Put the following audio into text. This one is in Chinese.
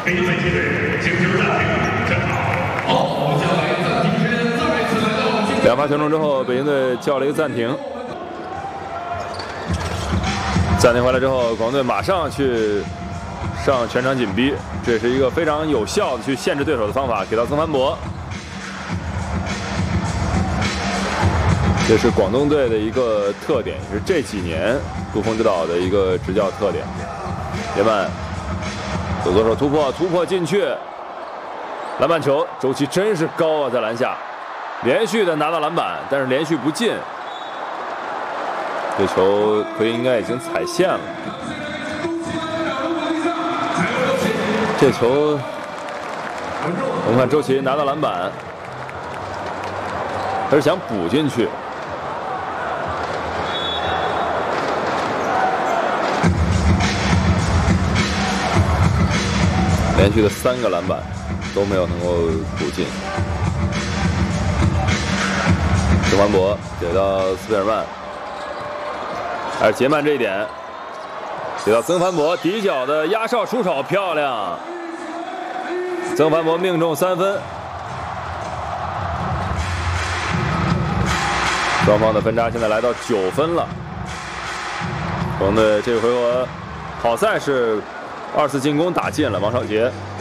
比赛机会请求暂停，站好。好，我们将来暂停时间再次来到。 2发全中之后，北京队叫了一个暂停。暂停回来之后，广东队马上去上全场紧逼，这是一个非常有效的去限制对手的方法，给到曾凡博。这是广东队的一个特点，也是这几年杜锋指导的一个执教特点。别曼左手突破进去，篮板球，周琦真是高啊，在篮下连续的拿到篮板，但是连续不进。这球奎应该已经踩线了。这球，我们看周琦拿到篮板，他是想补进去。连续的3个篮板都没有能够补进。曾凡博给到斯佩尔曼，还是杰曼这一点，给到曾凡博底角的压哨出手，漂亮！曾凡博命中3分，双方的分差现在来到9分了。广东队这个回合好赛是2次进攻打进了王少杰。